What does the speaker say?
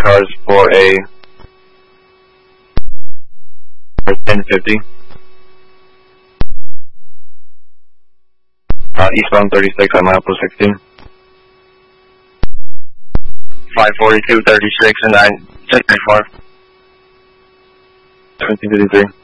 cars for a 1050. Eastbound 36 at milepost 16. 542, 36, and 9, 634. 1753.